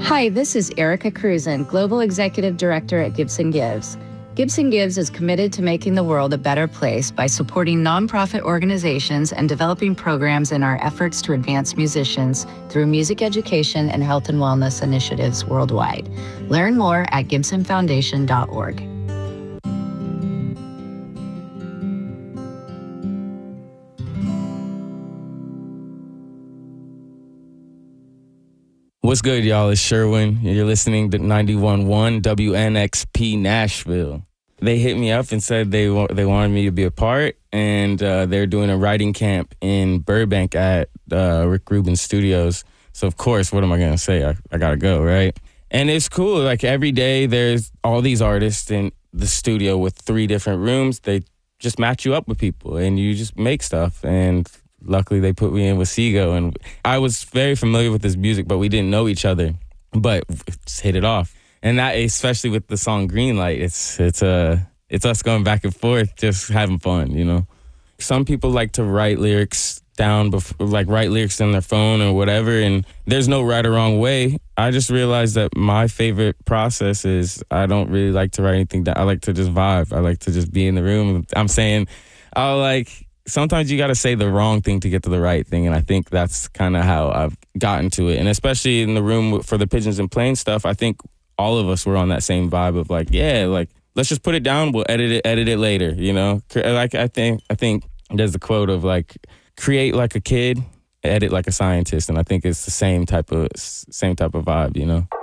Hi, this is Erica Cruzen, Global Executive Director at Gibson Gives. Gibson Gives is committed to making the world a better place by supporting nonprofit organizations and developing programs in our efforts to advance musicians through music education and health and wellness initiatives worldwide. Learn more at gibsonfoundation.org. What's good, y'all? It's Sherwin. You're listening to 91.1 WNXP Nashville. They hit me up and said they wanted me to be a part, and they're doing a writing camp in Burbank at Rick Rubin Studios. So, of course, what am I going to say? I got to go, right? And it's cool. Like, every day there's all these artists in the studio with 3 different rooms. They just match you up with people, and you just make stuff. And luckily, they put me in with Seago, and I was very familiar with his music, but we didn't know each other. But just hit it off. And that, especially with the song Green Light, it's us going back and forth, just having fun, you know. Some people like to write lyrics down, write lyrics on their phone or whatever, and there's no right or wrong way. I just realized that my favorite process is I don't really like to write anything down. I like to just vibe. I like to just be in the room. Sometimes you got to say the wrong thing to get to the right thing, and I think that's kind of how I've gotten to it. And especially in the room for the Pigeons and Planes stuff, I think all of us were on that same vibe of let's just put it down. We'll edit it later, you know? I think there's a quote of create like a kid, edit like a scientist, and I think it's the same type of vibe, you know?